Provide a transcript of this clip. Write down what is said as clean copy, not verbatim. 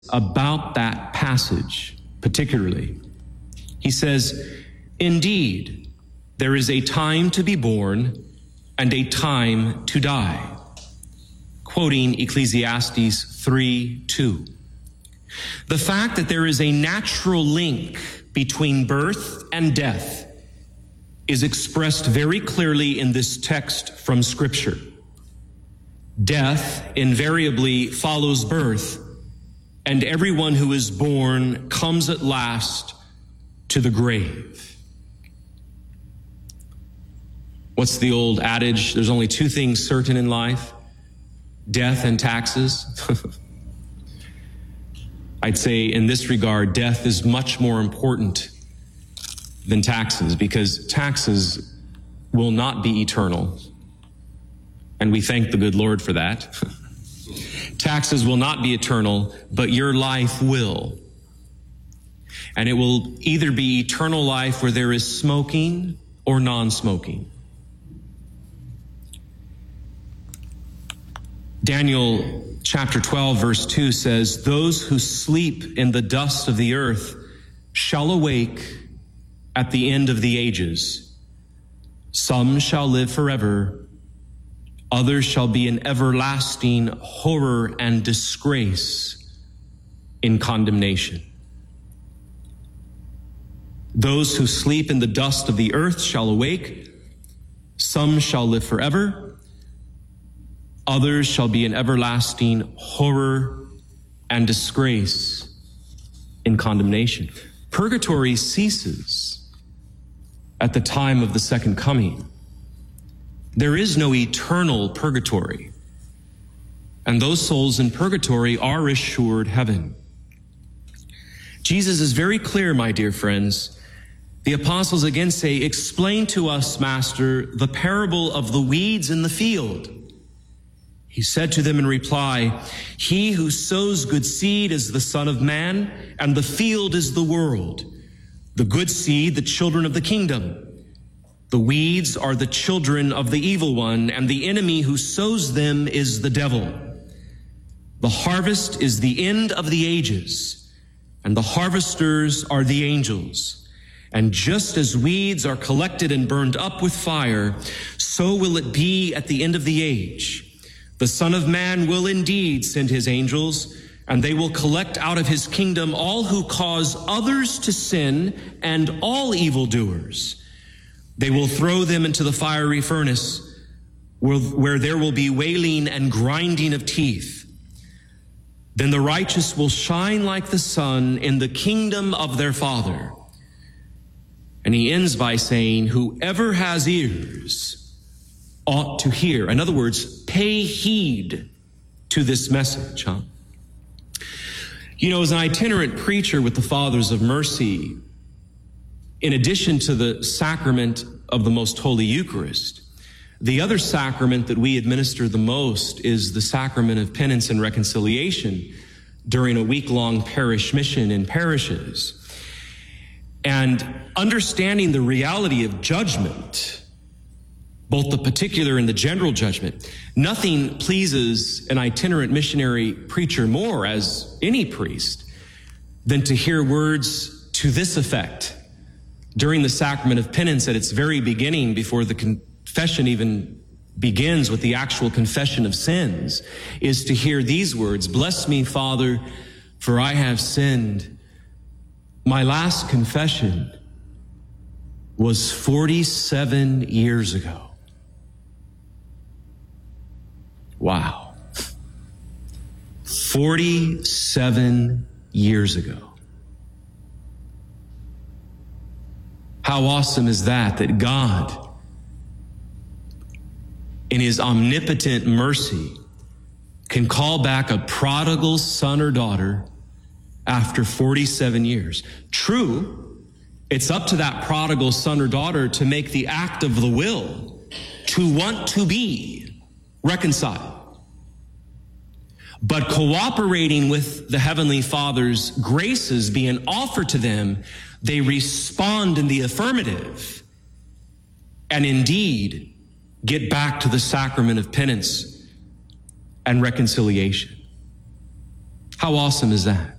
about that passage particularly. He says, "Indeed, there is a time to be born and a time to die," quoting Ecclesiastes 3:2. The fact that there is a natural link between birth and death is expressed very clearly in this text from Scripture. Death invariably follows birth, and everyone who is born comes at last to the grave. What's the old adage? There's only two things certain in life: death and taxes. I'd say in this regard, death is much more important than taxes, because taxes will not be eternal. And we thank the good Lord for that. Taxes will not be eternal, but your life will. And it will either be eternal life where there is smoking or non-smoking. Daniel chapter 12, verse 2 says, "Those who sleep in the dust of the earth shall awake at the end of the ages. Some shall live forever, others shall be in everlasting horror and disgrace in condemnation." Those who sleep in the dust of the earth shall awake. Some shall live forever, others shall be in everlasting horror and disgrace in condemnation. Purgatory ceases at the time of the second coming. There is no eternal purgatory, and those souls in purgatory are assured heaven. Jesus is very clear, my dear friends. The apostles again say, "Explain to us, Master, the parable of the weeds in the field." He said to them in reply, "He who sows good seed is the Son of Man, and the field is the world. The good seed, the children of the kingdom. The weeds are the children of the evil one, and the enemy who sows them is the devil. The harvest is the end of the ages, and the harvesters are the angels. And just as weeds are collected and burned up with fire, so will it be at the end of the age. The Son of Man will indeed send his angels, and they will collect out of his kingdom all who cause others to sin and all evildoers. They will throw them into the fiery furnace, where there will be wailing and grinding of teeth. Then the righteous will shine like the sun in the kingdom of their Father." And he ends by saying, "Whoever has ears ought to hear." In other words, pay heed to this message. You know, as an itinerant preacher with the Fathers of Mercy, in addition to the sacrament of the Most Holy Eucharist, the other sacrament that we administer the most is the sacrament of penance and reconciliation during a week-long parish mission in parishes. And understanding the reality of judgment, both the particular and the general judgment, nothing pleases an itinerant missionary preacher more, as any priest, than to hear words to this effect during the sacrament of penance at its very beginning, before the confession even begins with the actual confession of sins, is to hear these words: "Bless me, Father, for I have sinned." My last confession was 47 years ago. Wow. 47 years ago. How awesome is that, that God, in his omnipotent mercy, can call back a prodigal son or daughter after 47 years. True, it's up to that prodigal son or daughter to make the act of the will to want to be reconciled. But cooperating with the Heavenly Father's graces being offered to them, they respond in the affirmative and indeed get back to the sacrament of penance and reconciliation. How awesome is that?